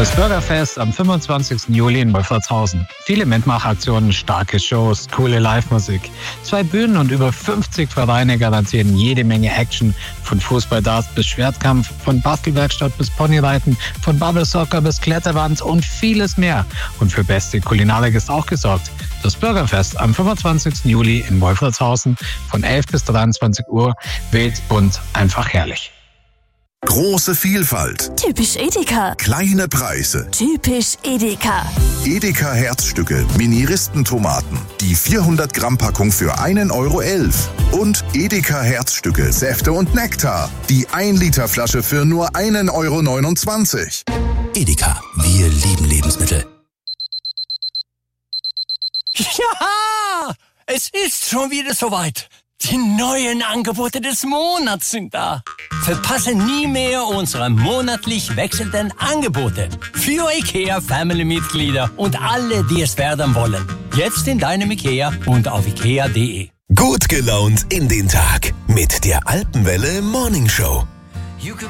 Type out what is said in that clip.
Das Bürgerfest am 25. Juli in Wolfertshausen. Viele Mitmachaktionen, starke Shows, coole Live-Musik. 2 Bühnen und über 50 Vereine garantieren jede Menge Action. Von Fußball, Darts bis Schwertkampf, von Bastelwerkstatt bis Ponyreiten, von Bubble Soccer bis Kletterwand und vieles mehr. Und für beste Kulinarik ist auch gesorgt. Das Bürgerfest am 25. Juli in Wolfertshausen von 11 bis 23 Uhr. Wild, bunt, einfach herrlich. Große Vielfalt. Typisch Edeka. Kleine Preise. Typisch Edeka. Edeka Herzstücke, Mini-Ristentomaten. Die 400 Gramm Packung für 1,11 € Und Edeka Herzstücke, Säfte und Nektar. Die 1 Liter Flasche für nur 1,29 €. Edeka, wir lieben Lebensmittel. Ja, es ist schon wieder soweit. Die neuen Angebote des Monats sind da. Verpasse nie mehr unsere monatlich wechselnden Angebote für IKEA-Family-Mitglieder und alle, die es werden wollen. Jetzt in deinem IKEA und auf ikea.de. Gut gelaunt in den Tag mit der Alpenwelle Morning Show.